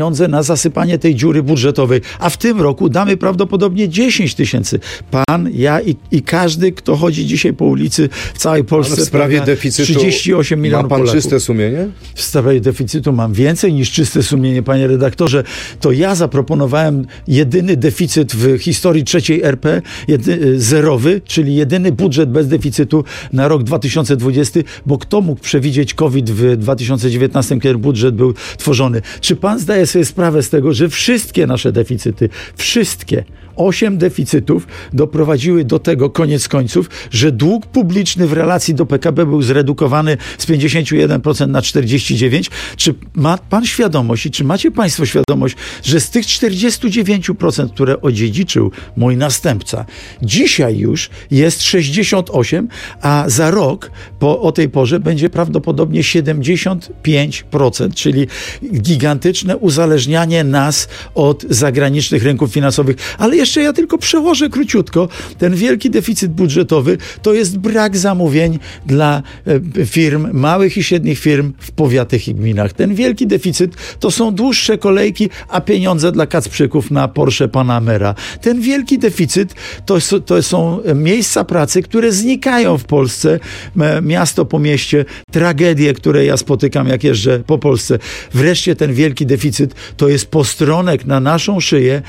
pieniądze na zasypanie tej dziury budżetowej, a w tym roku damy prawdopodobnie 10 tysięcy. Pan, ja i każdy, kto chodzi dzisiaj po ulicy w całej Polsce. Ale w sprawie deficytu 38 milionów ma pan Polaków. czyste sumienie? W sprawie deficytu mam więcej niż czyste sumienie, panie redaktorze. To ja zaproponowałem jedyny deficyt w historii III RP, zerowy, czyli jedyny budżet bez deficytu na rok 2020, bo kto mógł przewidzieć COVID w 2019, kiedy budżet był tworzony? Czy pan zdaje sobie sprawę z tego, że wszystkie nasze deficyty, 8 deficytów doprowadziły do tego, koniec końców, że dług publiczny w relacji do PKB był zredukowany z 51% na 49%. Czy ma pan świadomość i czy macie państwo świadomość, że z tych 49%, które odziedziczył mój następca, dzisiaj już jest 68%, a za rok o tej porze będzie prawdopodobnie 75%, czyli gigantyczne uzależnianie nas od zagranicznych rynków finansowych. Ale jeszcze ja tylko przełożę króciutko. Ten wielki deficyt budżetowy to jest brak zamówień dla firm, małych i średnich firm w powiatach i gminach. Ten wielki deficyt to są dłuższe kolejki, a pieniądze dla kacprzyków na Porsche Panamera. Ten wielki deficyt to są miejsca pracy, które znikają w Polsce, miasto po mieście, tragedie, które ja spotykam, jak jeżdżę po Polsce. Wreszcie ten wielki deficyt to jest postronek na naszą szyję,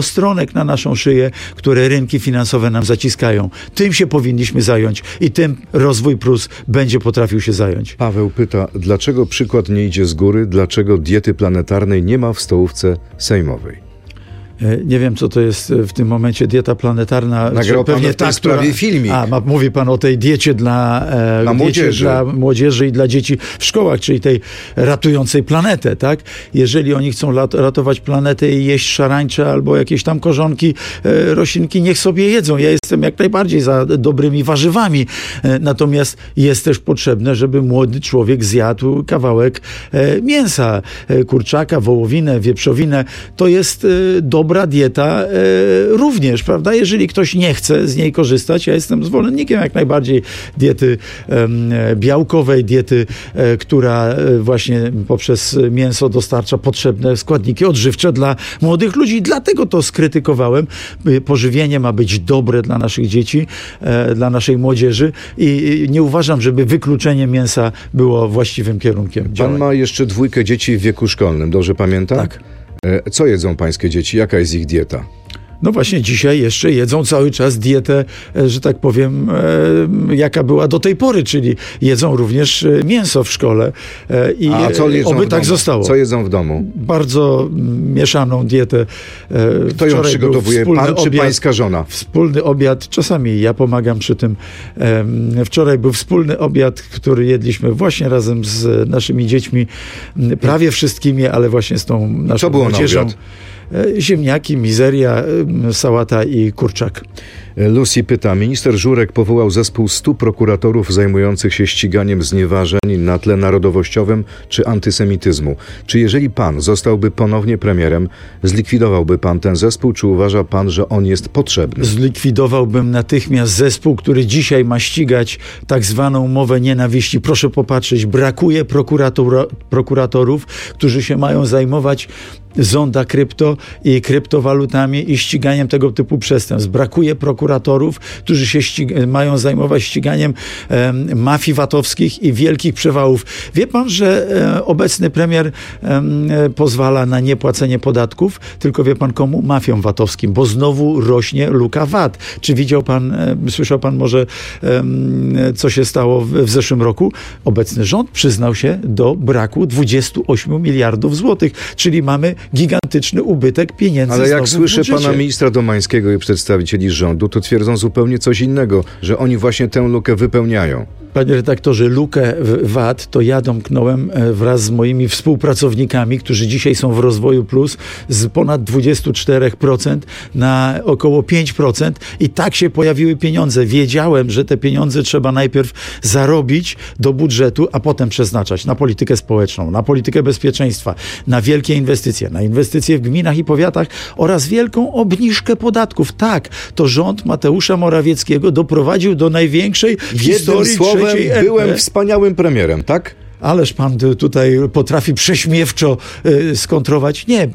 które rynki finansowe nam zaciskają. Tym się powinniśmy zająć i tym Rozwój Plus będzie potrafił się zająć. Paweł pyta, dlaczego przykład nie idzie z góry, dlaczego diety planetarnej nie ma w stołówce sejmowej? Nie wiem, co to jest w tym momencie dieta planetarna. Nagrał pan w tej sprawie filmik. Mówi pan o tej diecie dla młodzieży i dla dzieci w szkołach, czyli tej ratującej planetę, tak? Jeżeli oni chcą ratować planetę i jeść szarańcze albo jakieś tam korzonki, roślinki, niech sobie jedzą. Ja jestem jak najbardziej za dobrymi warzywami. Natomiast jest też potrzebne, żeby młody człowiek zjadł kawałek mięsa, kurczaka, wołowinę, wieprzowinę. To jest dobra dieta również, prawda? Jeżeli ktoś nie chce z niej korzystać, ja jestem zwolennikiem jak najbardziej diety białkowej, diety, która właśnie poprzez mięso dostarcza potrzebne składniki odżywcze dla młodych ludzi. Dlatego to skrytykowałem. Pożywienie ma być dobre dla naszych dzieci, dla naszej młodzieży i nie uważam, żeby wykluczenie mięsa było właściwym kierunkiem działań. Pan ma jeszcze 2 dzieci w wieku szkolnym, dobrze pamiętam? Tak. Co jedzą pańskie dzieci? Jaka jest ich dieta? No właśnie dzisiaj jeszcze jedzą cały czas dietę, że tak powiem, jaka była do tej pory, czyli jedzą również mięso w szkole i oby tak zostało. Co jedzą w domu? Bardzo mieszaną dietę. Kto ją przygotowuje, pan czy pańska żona? Wspólny obiad, czasami ja pomagam przy tym. Wczoraj był wspólny obiad, który jedliśmy właśnie razem z naszymi dziećmi, prawie wszystkimi, ale właśnie z tą naszą młodzieżą. Na obiad? Ziemniaki, mizeria, sałata i kurczak. Lucy pyta, minister Żurek powołał zespół 100 prokuratorów zajmujących się ściganiem znieważeń na tle narodowościowym czy antysemityzmu. Czy jeżeli pan zostałby ponownie premierem, zlikwidowałby pan ten zespół, czy uważa pan, że on jest potrzebny? Zlikwidowałbym natychmiast zespół, który dzisiaj ma ścigać tak zwaną mowę nienawiści. Proszę popatrzeć, brakuje prokuratorów, którzy się mają zajmować zonda krypto i kryptowalutami i ściganiem tego typu przestępstw. Brakuje prokuratorów, którzy się mają zajmować ściganiem mafii VAT-owskich i wielkich przewałów. Wie pan, że obecny premier pozwala na niepłacenie podatków, tylko wie pan komu? Mafiom VAT-owskim, bo znowu rośnie luka VAT. Czy widział pan, słyszał pan może, co się stało w zeszłym roku? Obecny rząd przyznał się do braku 28 miliardów złotych, czyli mamy gigantyczny ubytek pieniędzy. Ale jak słyszę pana ministra Domańskiego i przedstawicieli rządu, to twierdzą zupełnie coś innego, że oni właśnie tę lukę wypełniają. Panie redaktorze, lukę VAT to ja domknąłem wraz z moimi współpracownikami, którzy dzisiaj są w Rozwoju Plus, z ponad 24% na około 5% i tak się pojawiły pieniądze. Wiedziałem, że te pieniądze trzeba najpierw zarobić do budżetu, a potem przeznaczać na politykę społeczną, na politykę bezpieczeństwa, na wielkie inwestycje, na inwestycje w gminach i powiatach oraz wielką obniżkę podatków. Tak, to rząd Mateusza Morawieckiego doprowadził do największej w historii byłem wspaniałym premierem, tak? ależ pan tutaj potrafi prześmiewczo skontrować. Nie,